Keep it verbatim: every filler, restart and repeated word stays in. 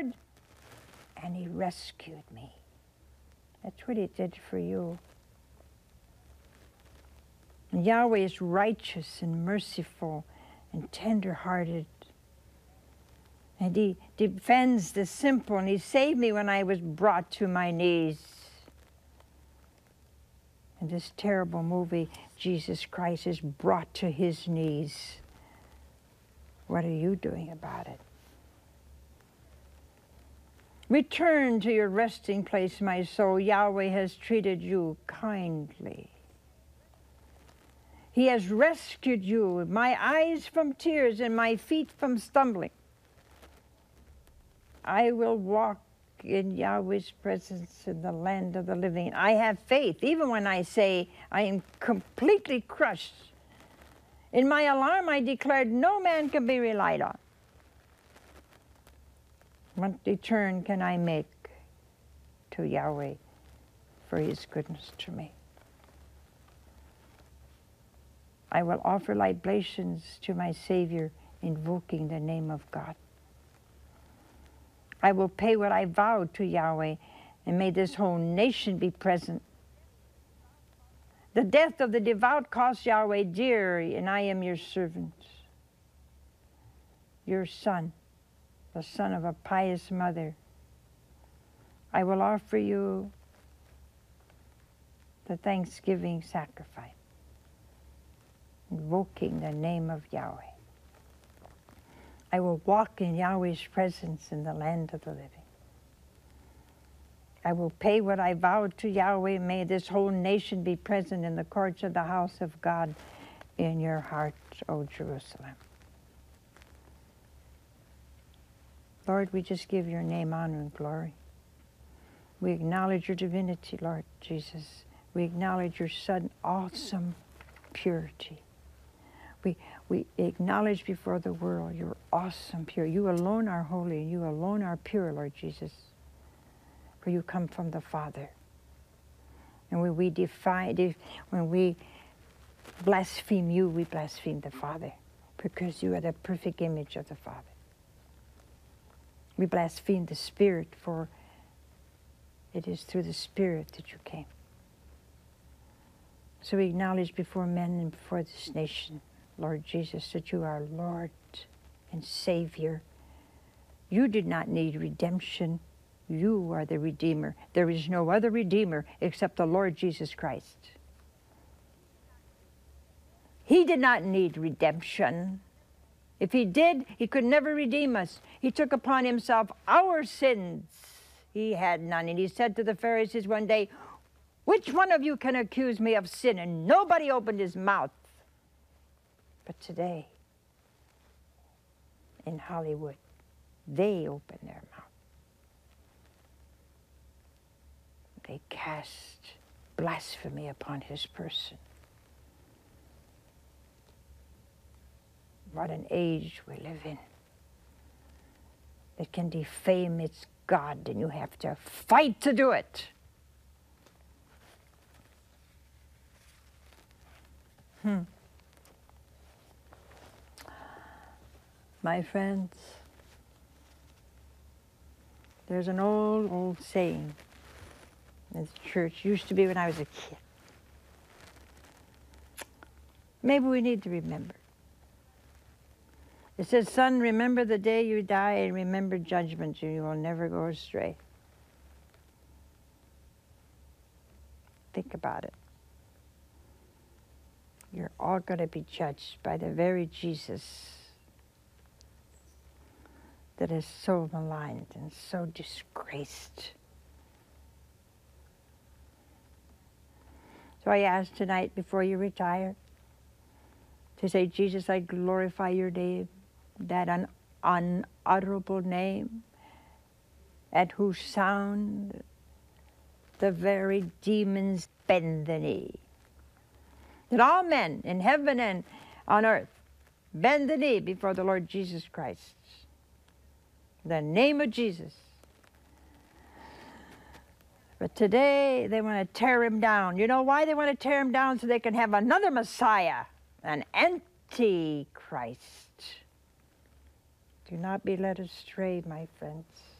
Lord, and he rescued me. That's what he did for you. And Yahweh is righteous and merciful and tender-hearted. And he defends the simple, and he saved me when I was brought to my knees. In this terrible movie, Jesus Christ is brought to his knees. What are you doing about it? Return to your resting place, my soul. Yahweh has treated you kindly. He has rescued you, my eyes from tears and my feet from stumbling. I will walk in Yahweh's presence in the land of the living. I have faith, even when I say I am completely crushed. In my alarm, I declared no man can be relied on. What return can I make to Yahweh for his goodness to me? I will offer libations to my Savior, invoking the name of God. I will pay what I vowed to Yahweh, and may this whole nation be present. The death of the devout cost Yahweh dear, and I am your servant, your son, the son of a pious mother. I will offer you the thanksgiving sacrifice, invoking the name of Yahweh. I will walk in Yahweh's presence in the land of the living. I will pay what I vowed to Yahweh. May this whole nation be present in the courts of the house of God in your heart, O Jerusalem. Lord, we just give your name honor and glory. We acknowledge your divinity, Lord Jesus. We acknowledge your sudden awesome purity. We, we acknowledge before the world your awesome pure. You alone are holy. You alone are pure, Lord Jesus. For you come from the Father. And when we defy, when we blaspheme you, we blaspheme the Father, because you are the perfect image of the Father. We blaspheme the Spirit, for it is through the Spirit that you came. So we acknowledge before men and before this nation, Lord Jesus, that you are Lord and Savior. You did not need redemption. You are the Redeemer. There is no other Redeemer except the Lord Jesus Christ. He did not need redemption. If he did, he could never redeem us. He took upon himself our sins. He had none. And he said to the Pharisees one day, which one of you can accuse me of sin? And nobody opened his mouth. But today, in Hollywood, they open their mouth. They cast blasphemy upon his person. What an age we live in. It can defame its God, and you have to fight to do it. Hmm. My friends, there's an old, old saying in the church, used to be when I was a kid. Maybe we need to remember. It says, son, remember the day you die, and remember judgment, and you will never go astray. Think about it. You're all going to be judged by the very Jesus that is so maligned and so disgraced. So I ask tonight, before you retire, to say, Jesus, I glorify your name, that un unutterable name, at whose sound the very demons bend the knee. That all men in heaven and on earth bend the knee before the Lord Jesus Christ. The name of Jesus. But today they want to tear him down. You know why they want to tear him down? So they can have another Messiah, an Antichrist. Do not be led astray, my friends.